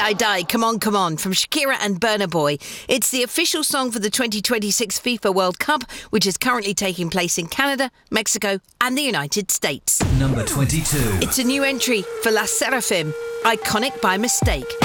Die Die, Come On, Come On from Shakira and Burna Boy. It's the official song for the 2026 FIFA World Cup, which is currently taking place in Canada, Mexico and the United States. Number 22. It's a new entry for La Seraphim, Iconic by Mistake.